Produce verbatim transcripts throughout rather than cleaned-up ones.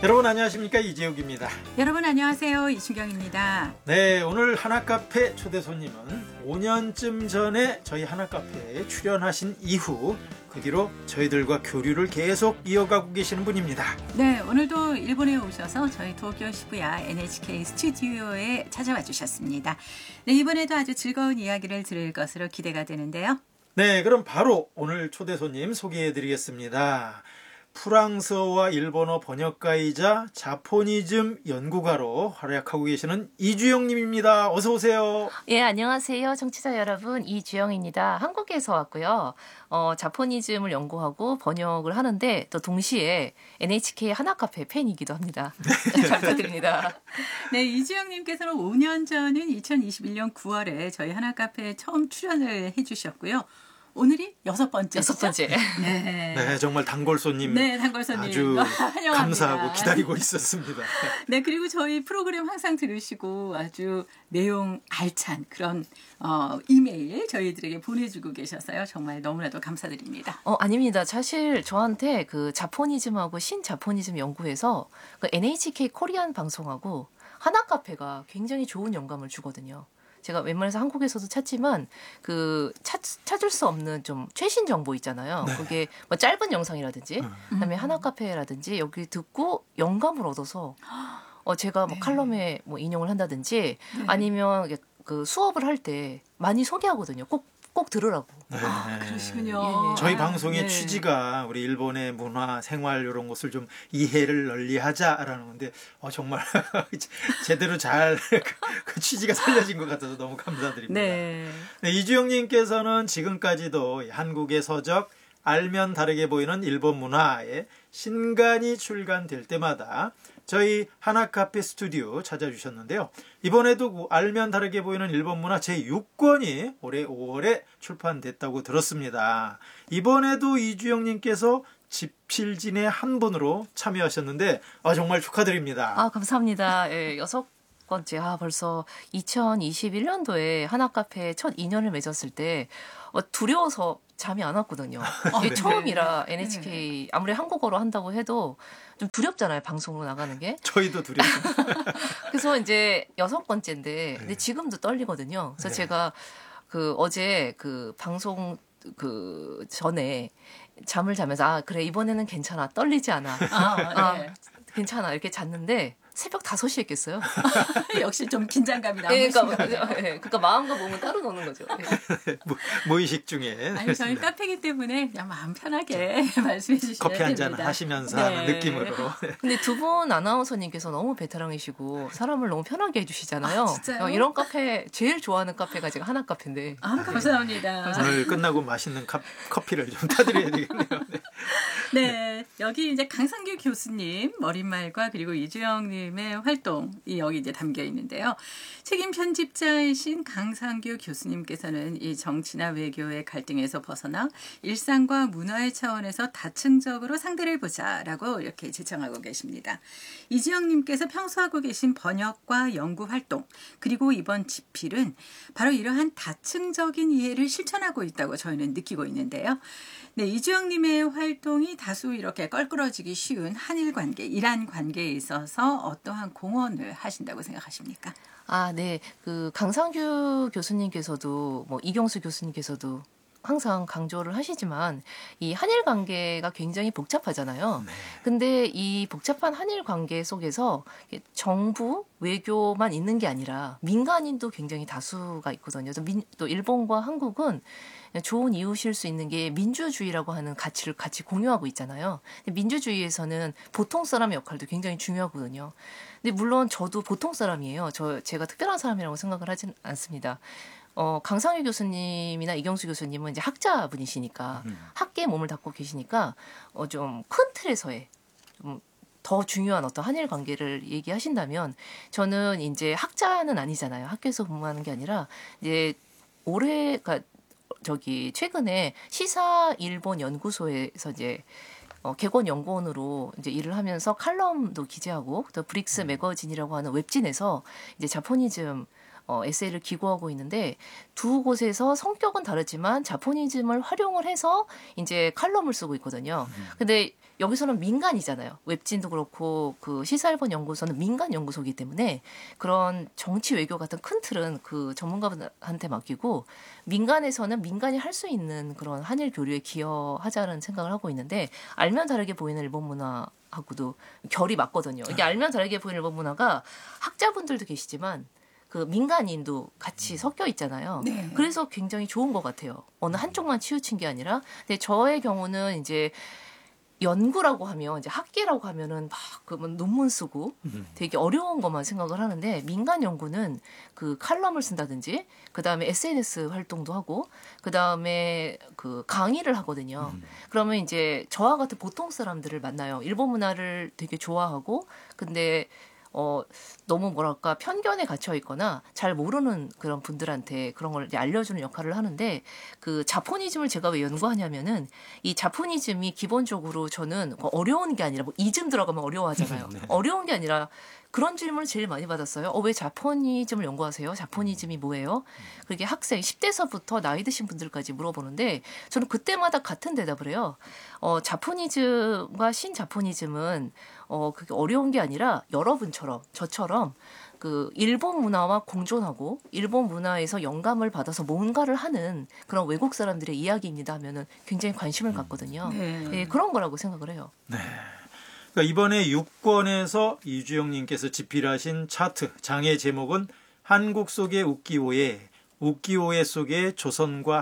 여러분 안녕하십니까, 이재욱입니다. 여러분 안녕하세요, 이순경입니다. 네, 오늘 하나카페 초대 손님은 오 년쯤 전에 저희 하나카페에 출연하신 이후 그 뒤로 저희들과 교류를 계속 이어가고 계시는 분입니다. 네, 오늘도 일본에 오셔서 저희 도쿄 시부야 엔에이치케이 스튜디오에 찾아와 주셨습니다. 네, 이번에도 아주 즐거운 이야기를 들을 것으로 기대가 되는데요. 네, 그럼 바로 오늘 초대 손님 소개해드리겠습니다. 프랑스어와 일본어 번역가이자 자포니즘 연구가로 활약하고 계시는 이주영 님입니다. 어서 오세요. 예, 안녕하세요. 청취자 여러분. 이주영입니다. 한국에서 왔고요. 어, 자포니즘을 연구하고 번역을 하는데 또 동시에 엔에이치케이 하나카페 팬이기도 합니다. 잘 부탁드립니다. 네, 이주영 님께서는 오 년 전인 이천이십일 년 구월에 저희 하나카페에 처음 출연을 해 주셨고요. 오늘이 여섯 번째. 여섯 번째. 네. 네, 정말 단골 손님. 네, 단골 손님. 아주 환영합니다. 감사하고 기다리고 있었습니다. 네, 그리고 저희 프로그램 항상 들으시고 아주 내용 알찬 그런 어, 이메일 저희들에게 보내주고 계셔서요. 정말 너무나도 감사드립니다. 어, 아닙니다. 사실 저한테 그 자포니즘하고 신자포니즘 연구에서 그 엔에이치케이 코리안 방송하고 하나카페가 굉장히 좋은 영감을 주거든요. 제가 웬만해서 한국에서도 찾지만 그 찾, 찾을 수 없는 좀 최신 정보 있잖아요. 네. 그게 뭐 짧은 영상이라든지 음. 그다음에 하나카페라든지 여기 듣고 영감을 얻어서 어 제가 뭐 네. 칼럼에 뭐 인용을 한다든지 네. 아니면 그 수업을 할 때 많이 소개하거든요. 꼭 꼭 들으라고. 네. 아, 그러시군요. 예, 예. 저희 방송의 네. 취지가 우리 일본의 문화, 생활 이런 것을 좀 이해를 널리하자라는 건데 어, 정말 제대로 잘 그 취지가 살려진 것 같아서 너무 감사드립니다. 네. 네, 이주영님께서는 지금까지도 한국의 서적 알면 다르게 보이는 일본 문화에 신간이 출간될 때마다 저희 하나카페 스튜디오 찾아주셨는데요. 이번에도 알면 다르게 보이는 일본 문화 제육 권이 올해 오월에 출판됐다고 들었습니다. 이번에도 이주영님께서 집필진의 한 분으로 참여하셨는데 아, 정말 축하드립니다. 아, 감사합니다. 예, 여섯 번째. 아, 벌써 이천이십일 년도에 하나카페 첫 인연을 맺었을 때 어, 두려워서 잠이 안 왔거든요. 아, 이게 네. 처음이라 엔에이치케이 아무리 한국어로 한다고 해도 좀 두렵잖아요. 방송으로 나가는 게. 저희도 두렵습니다. 그래서 이제 여섯 번째인데 네. 근데 지금도 떨리거든요. 그래서 네. 제가 그 어제 그 방송 그 전에 잠을 자면서 아 그래 이번에는 괜찮아 떨리지 않아. 아, 네. 아, 괜찮아 이렇게 잤는데 새벽 다섯 시에 깼어요. 역시 좀 긴장감이 네, 남으신가요? 그러니까, 네, 그러니까 마음과 몸은 따로 노는 거죠. 네. 무, 무의식 중에. 아니, 저희 카페이기 때문에 그냥 마음 편하게 말씀해 주시면 됩니다. 커피 한잔 하시면서 네. 하는 느낌으로. 근데 두 분 아나운서님께서 너무 베테랑이시고 사람을 너무 편하게 해주시잖아요. 아, 진짜요? 어, 이런 카페 제일 좋아하는 카페가 제가 하나 카페인데. 아, 감사합니다. 오늘 끝나고 맛있는 카, 커피를 좀 타드려야 되겠네요. 네. 네, 여기 이제 강상규 교수님 머릿말과 그리고 이주영님의 활동이 여기 이제 담겨 있는데요. 책임 편집자이신 강상규 교수님께서는 이 정치나 외교의 갈등에서 벗어나 일상과 문화의 차원에서 다층적으로 상대를 보자라고 이렇게 제청하고 계십니다. 이주영님께서 평소 하고 계신 번역과 연구 활동 그리고 이번 집필은 바로 이러한 다층적인 이해를 실천하고 있다고 저희는 느끼고 있는데요. 네, 이주영님의 활동이 다수 이렇게 껄끄러지기 쉬운 한일 관계, 이란 관계에 있어서 어떠한 공헌을 하신다고 생각하십니까? 아, 네. 그 강상규 교수님께서도 뭐 이경수 교수님께서도 항상 강조를 하시지만 이 한일 관계가 굉장히 복잡하잖아요. 네. 근데 이 복잡한 한일 관계 속에서 정부, 외교만 있는 게 아니라 민간인도 굉장히 다수가 있거든요. 또, 민, 또 일본과 한국은 좋은 이웃일 수 있는 게 민주주의라고 하는 가치를 같이 공유하고 있잖아요. 근데 민주주의에서는 보통 사람의 역할도 굉장히 중요하거든요. 근데 물론 저도 보통 사람이에요. 저 제가 특별한 사람이라고 생각을 하진 않습니다. 어, 강상규 교수님이나 이경수 교수님은 이제 학자분이시니까 음. 학계에 몸을 닫고 계시니까 어, 좀 큰 틀에서의 좀 더 중요한 어떤 한일 관계를 얘기하신다면 저는 이제 학자는 아니잖아요. 학교에서 근무하는 게 아니라 이제 올해 그러니까 저기 최근에 시사 일본 연구소에서 이제 어, 개건 연구원으로 이제 일을 하면서 칼럼도 기재하고 또 브릭스 매거진이라고 하는 웹진에서 이제 자포니즘 어, 에세이를 기고하고 있는데 두 곳에서 성격은 다르지만 자포니즘을 활용을 해서 이제 칼럼을 쓰고 있거든요. 근데 여기서는 민간이잖아요. 웹진도 그렇고 그 시사일본 연구소는 민간 연구소이기 때문에 그런 정치 외교 같은 큰 틀은 그 전문가분한테 맡기고 민간에서는 민간이 할 수 있는 그런 한일 교류에 기여하자는 생각을 하고 있는데 알면 다르게 보이는 일본 문화하고도 결이 맞거든요. 이게 알면 다르게 보이는 일본 문화가 학자분들도 계시지만 그 민간인도 같이 섞여 있잖아요. 네. 그래서 굉장히 좋은 것 같아요. 어느 한쪽만 치우친 게 아니라. 근데 저의 경우는 이제 연구라고 하면 이제 학계라고 하면은 막 그러면 논문 쓰고 되게 어려운 것만 생각을 하는데 민간 연구는 그 칼럼을 쓴다든지 그 다음에 에스엔에스 활동도 하고 그 다음에 그 강의를 하거든요. 음. 그러면 이제 저와 같은 보통 사람들을 만나요. 일본 문화를 되게 좋아하고 근데 어, 너무 뭐랄까 편견에 갇혀 있거나 잘 모르는 그런 분들한테 그런 걸 이제 알려주는 역할을 하는데 그 자포니즘을 제가 왜 연구하냐면은 이 자포니즘이 기본적으로 저는 어려운 게 아니라 뭐 이즘 들어가면 어려워하잖아요. 네. 어려운 게 아니라 그런 질문을 제일 많이 받았어요. 어, 왜 자포니즘을 연구하세요? 자포니즘이 뭐예요? 그게 학생 십 대서부터 나이 드신 분들까지 물어보는데 저는 그때마다 같은 대답을 해요. 어, 자포니즘과 신자포니즘은 어, 그게 어려운 게 아니라 여러분처럼 저처럼 그 일본 문화와 공존하고 일본 문화에서 영감을 받아서 뭔가를 하는 그런 외국 사람들의 이야기입니다 하면은 굉장히 관심을 갖거든요. 네. 네, 그런 거라고 생각을 해요. 네. 그러니까 이번에 육 권에서 이주영님께서 집필하신 차트 장의 제목은 한국 속의 우키오에 우키오에 속의 조선과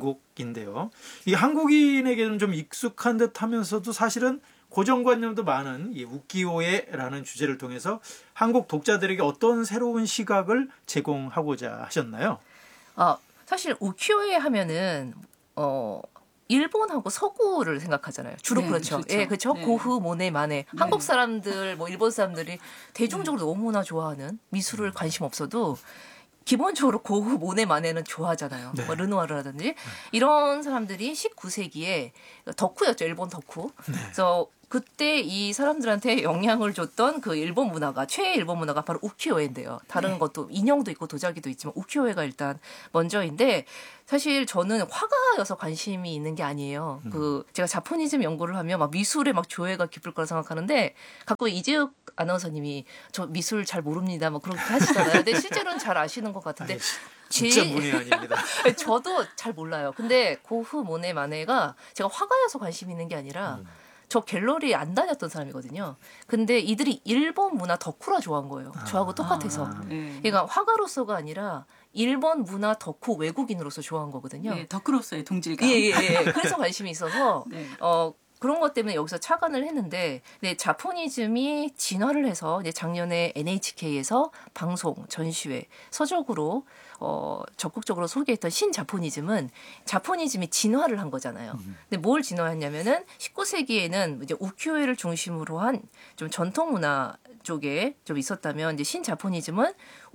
한국인데요. 이 한국인에게는 좀 익숙한 듯하면서도 사실은 고정관념도 많은 이 우키오에라는 주제를 통해서 한국 독자들에게 어떤 새로운 시각을 제공하고자 하셨나요? 아 사실 우키오에 하면은 어. 일본하고 서구를 생각하잖아요. 주로 네, 그렇죠. 그렇죠. 예, 그렇죠. 네. 고흐, 모네, 마네. 네. 한국 사람들, 뭐 일본 사람들이 대중적으로 네. 너무나 좋아하는 미술을 관심 없어도 기본적으로 고흐, 모네, 마네는 좋아하잖아요. 네. 뭐 르누아르라든지 네. 이런 사람들이 십구 세기에 덕후였죠. 일본 덕후. 네. 그래서 그때 이 사람들한테 영향을 줬던 그 일본 문화가 최애 일본 문화가 바로 우키오에인데요. 다른 네. 것도 인형도 있고 도자기도 있지만 우키오에가 일단 먼저인데 사실 저는 화가여서 관심이 있는 게 아니에요. 음. 그 제가 자포니즘 연구를 하면 막 미술에 막 조예가 깊을 거라 생각하는데 가끔 이재욱 아나운서님이 저 미술 잘 모릅니다. 막 그렇게 하시잖아요. 근데 실제로는 잘 아시는 것 같은데. 아니, 진짜 제... 문외한입니다. 저도 잘 몰라요. 근데 고흐, 모네, 마네가 제가 화가여서 관심 있는 게 아니라 음. 저 갤러리 안 다녔던 사람이거든요. 근데 이들이 일본 문화 덕후라 좋아한 거예요. 저하고 아, 똑같아서. 아, 네. 그러니까 화가로서가 아니라 일본 문화 덕후 외국인으로서 좋아한 거거든요. 네, 덕후로서의 동질감. 예, 예, 예. 그래서 관심이 있어서 네. 어, 그런 것 때문에 여기서 착안을 했는데 네, 자포니즘이 진화를 해서 이제 작년에 엔에이치케이에서 방송, 전시회, 서적으로 어, 적극적으로 소개했던 신자포니즘은 자포니즘이 진화를 한 거잖아요. 근데 뭘 진화했냐면은 십구 세기에는 이제 우키오에를 중심으로 한 좀 전통 문화 쪽에 좀 있었다면 이제 신자포니즘은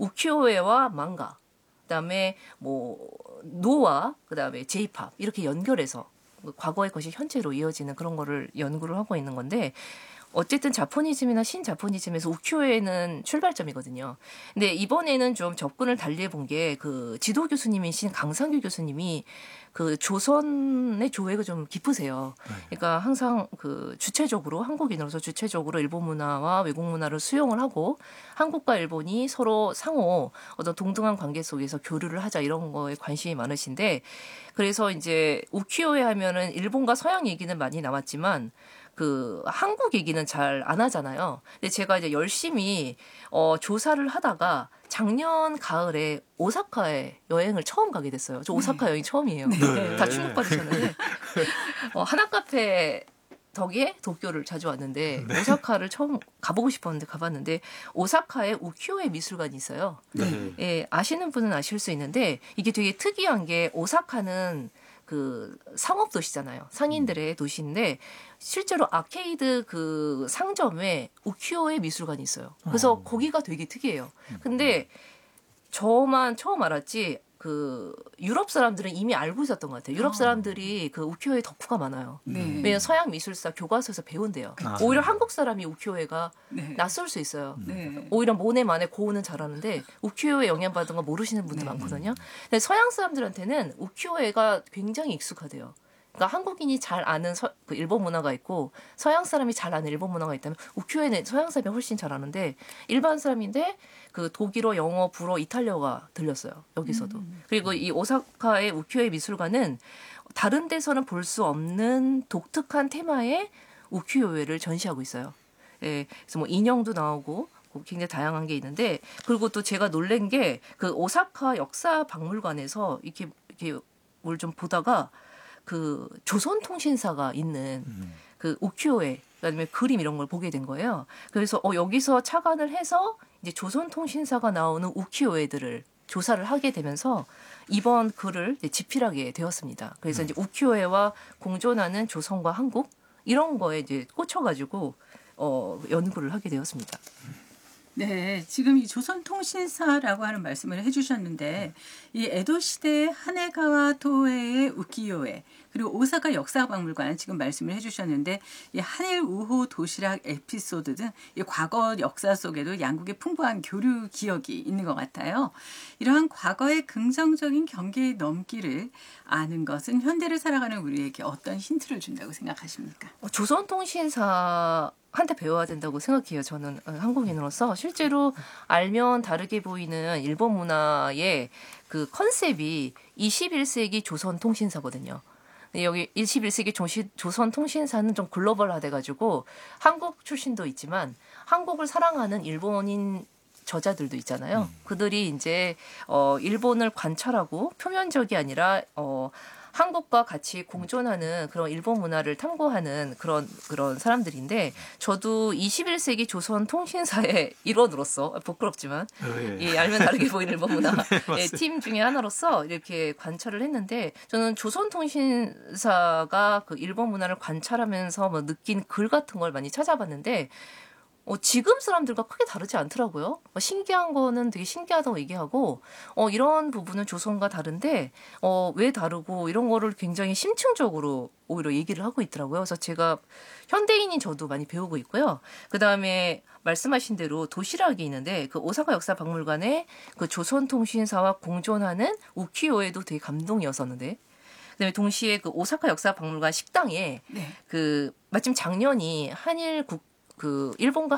우키오에와 망가, 그다음에 뭐 노와 그다음에 제이팝 이렇게 연결해서 과거의 것이 현재로 이어지는 그런 거를 연구를 하고 있는 건데 어쨌든 자포니즘이나 신자포니즘에서 우키오에는 출발점이거든요. 근데 이번에는 좀 접근을 달리 해본 게 그 지도 교수님이신 강상규 교수님이 그 조선의 조예가 좀 깊으세요. 그러니까 항상 그 주체적으로 한국인으로서 주체적으로 일본 문화와 외국 문화를 수용을 하고 한국과 일본이 서로 상호 어떤 동등한 관계 속에서 교류를 하자 이런 거에 관심이 많으신데 그래서 이제 우키오에 하면은 일본과 서양 얘기는 많이 나왔지만 그 한국 얘기는 잘 안 하잖아요. 근데 제가 이제 열심히 어, 조사를 하다가 작년 가을에 오사카에 여행을 처음 가게 됐어요. 저 오사카 네. 여행 처음이에요. 네. 다 충격받으셨는데 어, 하나카페 덕에 도쿄를 자주 왔는데 네. 오사카를 처음 가보고 싶었는데 가봤는데 오사카에 우키오에 미술관이 있어요. 네. 예, 아시는 분은 아실 수 있는데 이게 되게 특이한 게 오사카는 그 상업 도시잖아요. 상인들의 도시인데 실제로 아케이드 그 상점에 우키오에 미술관이 있어요. 그래서 어. 거기가 되게 특이해요. 근데 저만 처음 알았지 그 유럽 사람들은 이미 알고 있었던 것 같아요. 유럽 사람들이 그 우키오에 덕후가 많아요. 네. 왜냐면 서양 미술사 교과서에서 배운대요. 아. 오히려 한국 사람이 우키오에가 네. 낯설 수 있어요. 네. 오히려 모네 만에 고흐는 잘하는데 우키오에 영향받은 거 모르시는 분들 네. 많거든요. 근데 서양 사람들한테는 우키오에가 굉장히 익숙하대요. 그러니까 한국인이 잘 아는 서, 그 일본 문화가 있고 서양 사람이 잘 아는 일본 문화가 있다면 우큐에는 서양 사람이 훨씬 잘 아는데 일반 사람인데 그 독일어, 영어, 불어, 이탈리아가 들렸어요. 여기서도. 음. 그리고 이 오사카의 우큐에 미술관은 다른 데서는 볼 수 없는 독특한 테마의 우큐요에를 전시하고 있어요. 예, 그래서 뭐 인형도 나오고 굉장히 다양한 게 있는데 그리고 또 제가 놀란 게 그 오사카 역사 박물관에서 이렇게 이렇게 뭘 좀 보다가 그 조선통신사가 있는 음. 그 우큐요에 그다음에 그림 이런 걸 보게 된 거예요. 그래서 어 여기서 착안을 해서 이제 조선통신사가 나오는 우큐요에들을 조사를 하게 되면서 이번 글을 이제 집필하게 되었습니다. 그래서 음. 이제 우큐요에와 공존하는 조선과 한국 이런 거에 이제 꽂혀가지고 어 연구를 하게 되었습니다. 네, 지금 이 조선통신사라고 하는 말씀을 해주셨는데 이 에도 시대 하네가와 토에의 우키요에 그리고 오사카 역사박물관 지금 말씀을 해주셨는데 이 한일 우호 도시락 에피소드 등 이 과거 역사 속에도 양국의 풍부한 교류 기억이 있는 것 같아요. 이러한 과거의 긍정적인 경계의 넘기를 아는 것은 현대를 살아가는 우리에게 어떤 힌트를 준다고 생각하십니까? 어, 조선통신사 한테 배워야 된다고 생각해요. 저는 어, 한국인으로서 실제로 알면 다르게 보이는 일본 문화의 그 컨셉이 이십일 세기 조선통신사거든요. 근데 여기 이십일 세기 조시, 조선통신사는 좀 글로벌화돼가지고 한국 출신도 있지만 한국을 사랑하는 일본인 저자들도 있잖아요. 음. 그들이 이제 어, 일본을 관찰하고 표면적이 아니라 어, 한국과 같이 공존하는 그런 일본 문화를 탐구하는 그런 그런 사람들인데 저도 이십일 세기 조선 통신사의 일원으로서 부끄럽지만 어, 예. 예, 알면 다르게 보이는 일본 문화 네, 예, 팀 중에 하나로서 이렇게 관찰을 했는데 저는 조선 통신사가 그 일본 문화를 관찰하면서 뭐 느낀 글 같은 걸 많이 찾아봤는데 어, 지금 사람들과 크게 다르지 않더라고요. 어, 신기한 거는 되게 신기하다고 얘기하고 어, 이런 부분은 조선과 다른데 어, 왜 다르고 이런 거를 굉장히 심층적으로 오히려 얘기를 하고 있더라고요. 그래서 제가 현대인인 저도 많이 배우고 있고요. 그다음에 말씀하신 대로 도시락이 있는데 그 오사카 역사박물관에 그 조선통신사와 공존하는 우키요에도 되게 감동이었었는데 그다음에 동시에 그 오사카 역사박물관 식당에 네. 그 마침 작년이 한일 국 그 일본과